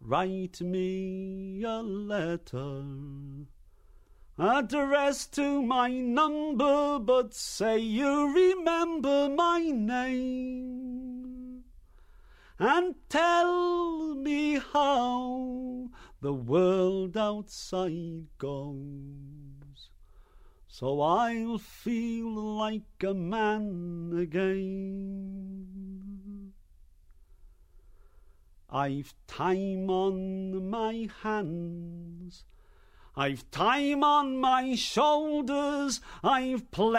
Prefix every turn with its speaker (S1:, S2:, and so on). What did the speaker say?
S1: write me a letter, addressed to my number, but say you remember my name, and tell me how the world outside goes, so I'll feel like a man again. I've time on my hands, I've time on my shoulders, I've plenty